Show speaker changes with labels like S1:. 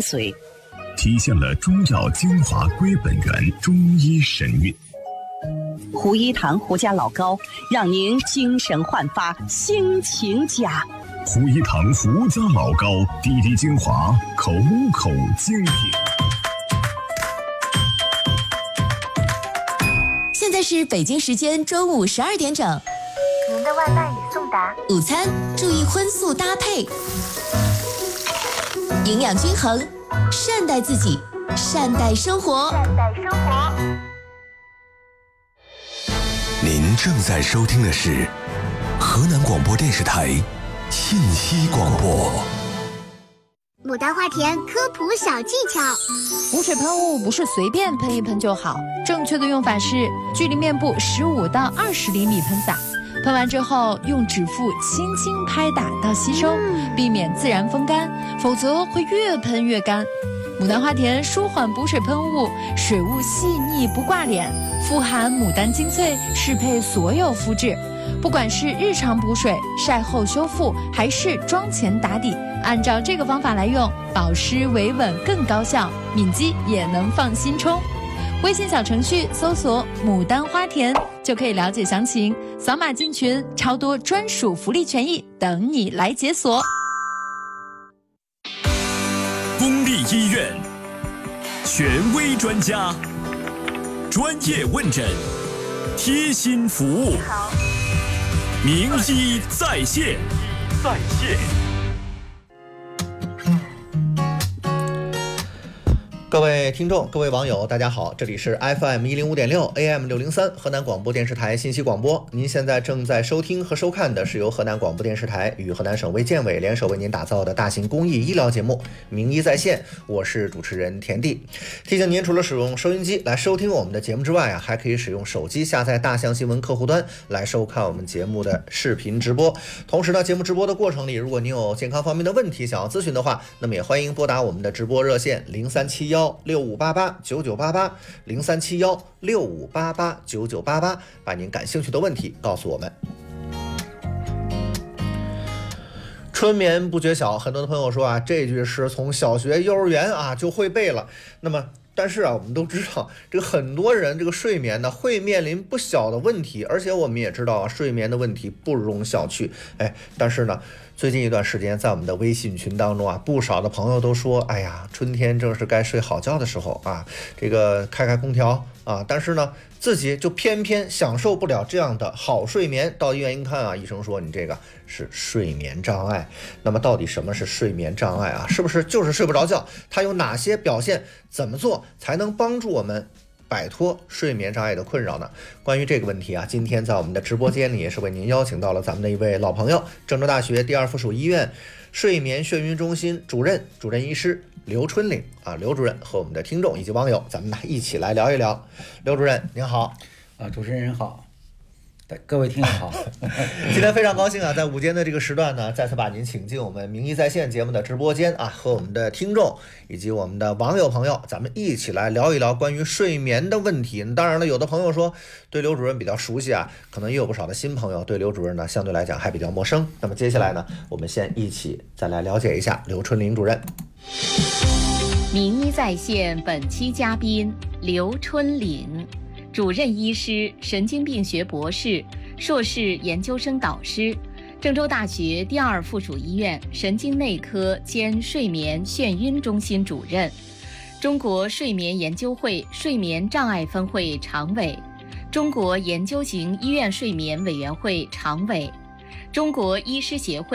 S1: 髓，
S2: 体现了中药精华归本源中医神韵。
S1: 胡一堂胡家老膏，让您精神焕发，心情佳。
S2: 胡一堂胡家老膏，滴滴精华，口口精品。
S3: 现在是北京时间中午12点整。
S4: 您的外卖已送达。
S3: 午餐注意荤素搭配，营养均衡，善待自己，善待生活。
S4: 善待生活。
S5: 您正在收听的是河南广播电视台信息广播。
S6: 牡丹花田科普小技巧：
S7: 补水喷雾不是随便喷一喷就好，正确的用法是距离面部15到20厘米喷洒，喷完之后用指腹轻轻拍打到吸收，避免自然风干，否则会越喷越干。牡丹花田舒缓补水喷雾，水雾细腻不挂脸，富含牡丹精粹，适配所有肤质。不管是日常补水、晒后修复，还是妆前打底，按照这个方法来用，保湿维稳更高效，敏肌也能放心冲。微信小程序搜索牡丹花田就可以了解详情，扫码进群，超多专属福利权益等你来解锁。
S8: 公立医院，权威专家，专业问诊，贴心服务，名医在线。
S9: 各位听众，各位网友，大家好，这里是 FM105.6 AM603 河南广播电视台信息广播。您现在正在收听和收看的是由河南广播电视台与河南省卫健委联手为您打造的大型公益医疗节目《名医在线》，我是主持人田地。提醒您，除了使用收音机来收听我们的节目之外还可以使用手机下载大象新闻客户端来收看我们节目的视频直播。同时呢，节目直播的过程里，如果您有健康方面的问题想要咨询的话，那么也欢迎拨打我们的直播热线037165889988，037165889988，把您感兴趣的问题告诉我们。春眠不觉晓，很多的朋友说这句诗从小学幼儿园就会背了。那么但是我们都知道，这个很多人这个睡眠呢会面临不小的问题，而且我们也知道睡眠的问题不容小觑。但是呢，最近一段时间在我们的微信群当中不少的朋友都说，春天正是该睡好觉的时候这个开空调但是呢自己就偏偏享受不了这样的好睡眠。到医院一看医生说你这个是睡眠障碍。那么到底什么是睡眠障碍是不是就是睡不着觉？它有哪些表现？怎么做才能帮助我们摆脱睡眠障碍的困扰呢？关于这个问题今天在我们的直播间里也是为您邀请到了咱们的一位老朋友，郑州大学第二附属医院睡眠眩晕中心主任医师刘春岭刘主任和我们的听众以及网友，咱们呢一起来聊一聊。刘主任您好。
S10: 主持人好，各位听友好。
S9: 今天非常高兴在午间的这个时段呢，再次把您请进我们名医在线节目的直播间和我们的听众以及我们的网友朋友，咱们一起来聊一聊关于睡眠的问题。当然了，有的朋友说对刘主任比较熟悉可能也有不少的新朋友对刘主任呢相对来讲还比较陌生。那么接下来呢，我们先一起再来了解一下刘春岭主任。
S11: 名医在线本期嘉宾刘春岭，主任医师，神经病学博士，硕士研究生导师，郑州大学第二附属医院神经内科兼睡眠眩晕中心主任，中国睡眠研究会睡眠障碍分会常委，中国研究型医院睡眠委员会常委，中国医师协会